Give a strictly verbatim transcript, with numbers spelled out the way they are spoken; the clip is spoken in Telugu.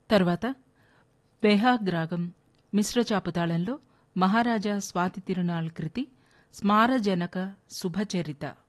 తరువాత బెహాగ్ రాగం మిశ్ర చాపుతాళంలో మహారాజా స్వాతి తిరునాళ్ కృతి స్మారజనక శుభచరిత.